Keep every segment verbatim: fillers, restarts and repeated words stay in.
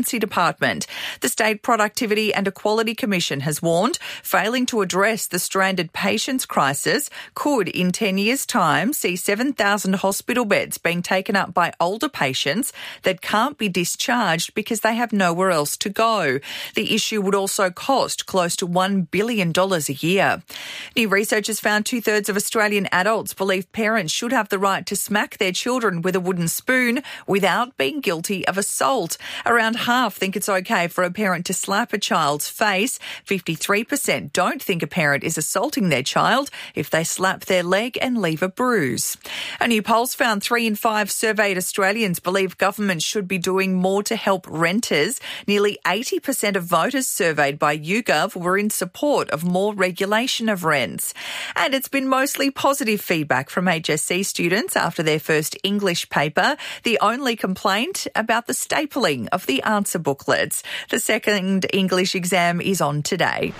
Department. The State Productivity and Equality Commission has warned failing to address the stranded patients crisis could, in ten years' time, see seven thousand hospital beds being taken up by older patients that can't be discharged because they have nowhere else to go. The issue would also cost close to one billion dollars a year. New research has found two-thirds of Australian adults believe parents should have the right to smack their children with a wooden spoon without being guilty of assault. Around half think it's okay for a parent to slap a child's face. fifty-three percent don't think a parent is assaulting their child if they slap their leg and leave a bruise. A new poll's found three in five surveyed Australians believe government should be doing more to help renters. Nearly eighty percent of voters surveyed by YouGov were in support of more regulation of rents. And it's been mostly positive feedback from H S C students after their first English paper. The only complaint about the stapling of the answer booklets. The second English exam is on today.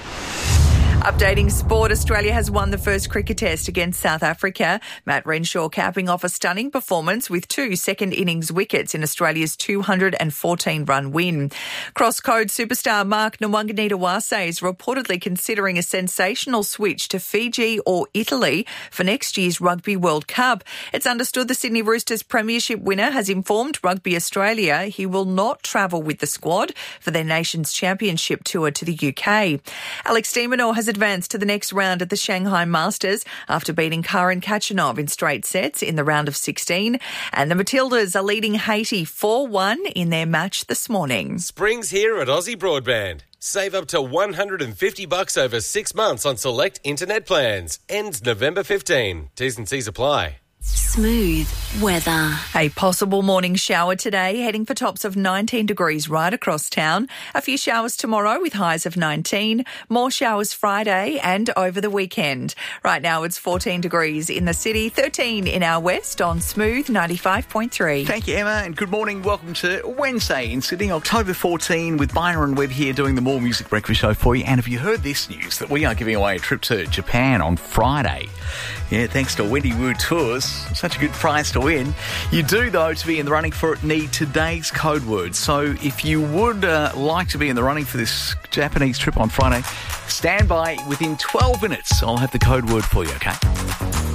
Updating sport, Australia has won the first cricket test against South Africa. Matt Renshaw capping off a stunning performance with two second-innings wickets in Australia's two hundred fourteen run win. Cross-code superstar Mark Nwanganitawase is reportedly considering a sensational switch to Fiji or Italy for next year's Rugby World Cup. It's understood the Sydney Roosters premiership winner has informed Rugby Australia he will not travel with the squad for their nation's championship tour to the U K. Alex de Minaur has advanced to the next round at the Shanghai Masters after beating Karen Khachanov in straight sets in the round of sixteen. And the Matildas are leading Haiti four one in their match this morning. Spring's here at Aussie Broadband. Save up to one hundred fifty bucks over six months on select internet plans. Ends November fifteenth. T's and C's apply. Smooth weather. A possible morning shower today, heading for tops of nineteen degrees right across town. A few showers tomorrow with highs of nineteen. More showers Friday and over the weekend. Right now it's fourteen degrees in the city, thirteen in our west on Smooth ninety-five point three. Thank you, Emma, and good morning. Welcome to Wednesday in Sydney, October fourteenth, with Byron Webb here doing the More Music Breakfast Show for you. And have you heard this news, that we are giving away a trip to Japan on Friday? Yeah, thanks to Wendy Wu Tours. Such a good prize to win. You do, though, to be in the running for it, need today's code word. So if you would uh, like to be in the running for this Japanese trip on Friday, stand by. Within twelve minutes, I'll have the code word for you, okay?